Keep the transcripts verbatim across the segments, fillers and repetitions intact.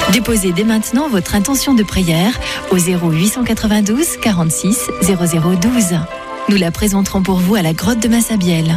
Déposez dès maintenant votre intention de prière au zéro huit cent quatre-vingt-douze quarante-six zéro zéro douze. Nous la présenterons pour vous à la grotte de Massabielle.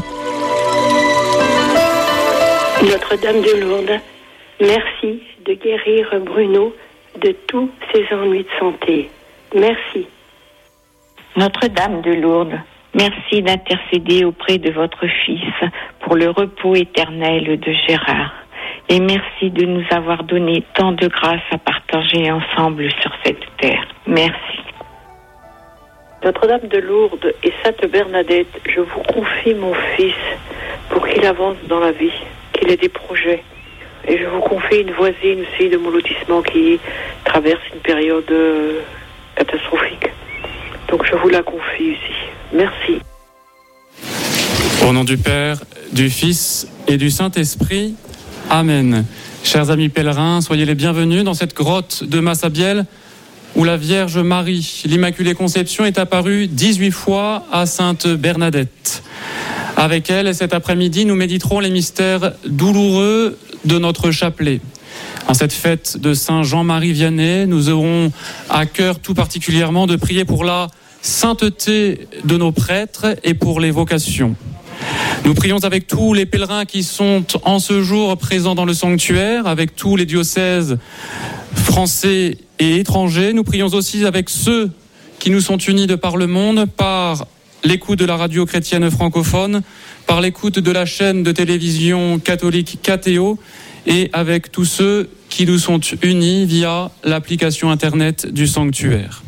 Notre-Dame de Lourdes, merci de guérir Bruno de tous ses ennuis de santé. Merci. Notre-Dame de Lourdes, merci d'intercéder auprès de votre Fils pour le repos éternel de Gérard. Et merci de nous avoir donné tant de grâce à partager ensemble sur cette terre. Merci. Notre-Dame de Lourdes et Sainte Bernadette, je vous confie mon fils pour qu'il avance dans la vie, qu'il ait des projets. Et je vous confie une voisine aussi de mon lotissement qui traverse une période euh, catastrophique. Donc je vous la confie ici. Merci. Au nom du Père, du Fils et du Saint-Esprit, Amen. Chers amis pèlerins, soyez les bienvenus dans cette grotte de Massabielle où la Vierge Marie, l'Immaculée Conception, est apparue dix-huit fois à Sainte Bernadette. Avec elle, cet après-midi, nous méditerons les mystères douloureux de notre chapelet. En cette fête de Saint Jean-Marie Vianney, nous aurons à cœur tout particulièrement de prier pour la sainteté de nos prêtres et pour les vocations. Nous prions avec tous les pèlerins qui sont en ce jour présents dans le sanctuaire, avec tous les diocèses français et étrangers. Nous prions aussi avec ceux qui nous sont unis de par le monde, par l'écoute de la radio chrétienne francophone, par l'écoute de la chaîne de télévision catholique K T O et avec tous ceux qui nous sont unis via l'application internet du sanctuaire.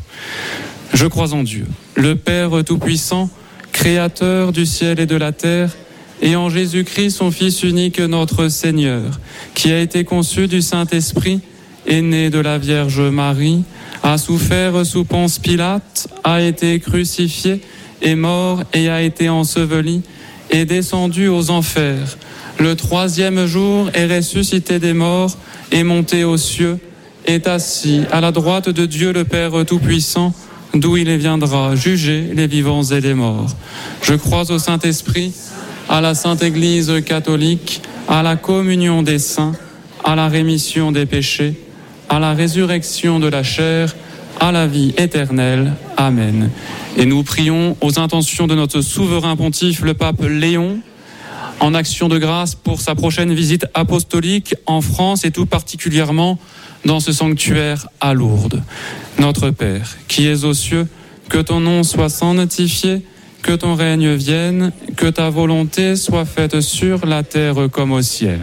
Je crois en Dieu, le Père Tout-Puissant, Créateur du ciel et de la terre, et en Jésus-Christ, son Fils unique, notre Seigneur, qui a été conçu du Saint-Esprit, est né de la Vierge Marie, a souffert sous Ponce Pilate, a été crucifié, est mort et a été enseveli, est descendu aux enfers. Le troisième jour est ressuscité des morts, est monté aux cieux, est assis à la droite de Dieu le Père Tout-Puissant, d'où il viendra juger les vivants et les morts. Je crois au Saint-Esprit, à la Sainte Église catholique, à la communion des saints, à la rémission des péchés, à la résurrection de la chair, à la vie éternelle. Amen. Et nous prions aux intentions de notre souverain pontife, le pape Léon, en action de grâce pour sa prochaine visite apostolique en France et tout particulièrement dans ce sanctuaire à Lourdes. Notre Père, qui es aux cieux, que ton nom soit sanctifié, que ton règne vienne, que ta volonté soit faite sur la terre comme au ciel.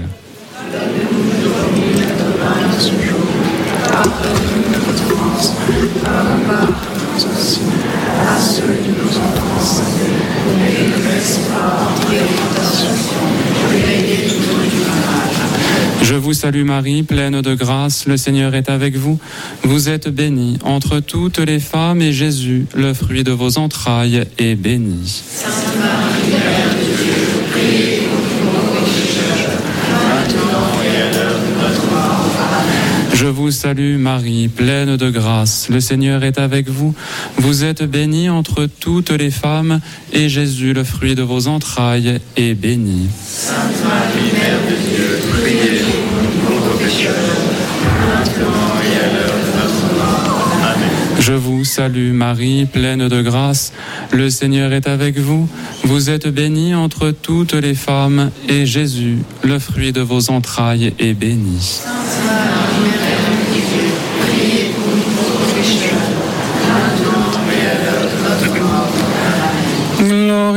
Je vous salue Marie, pleine de grâce, le Seigneur est avec vous. Vous êtes bénie entre toutes les femmes et Jésus, le fruit de vos entrailles, est béni. Sainte Marie, Mère de Dieu, priez pour nous pécheurs, maintenant et à l'heure de notre mort. Amen. Je vous salue Marie, pleine de grâce, le Seigneur est avec vous. Vous êtes bénie entre toutes les femmes et Jésus, le fruit de vos entrailles, est béni. Sainte Marie, Mère de Dieu, priez pour nous pécheurs, maintenant et à l'heure de notre mort. Amen. Je vous salue Marie, pleine de grâce, le Seigneur est avec vous. Vous êtes bénie entre toutes les femmes et Jésus, le fruit de vos entrailles, est béni. Sainte Marie, Mère de Dieu,